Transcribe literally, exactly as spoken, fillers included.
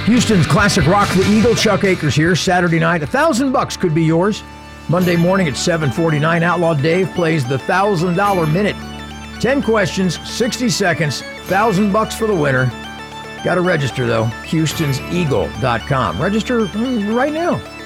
Houston's classic rock, the Eagle. Chuck Akers here. Saturday night, a thousand bucks could be yours. Monday morning at seven forty-nine, Outlaw Dave plays the thousand dollar minute. Ten questions, sixty seconds, thousand bucks for the winner. Got to register though. Houstons Eagle dot com. Register right now.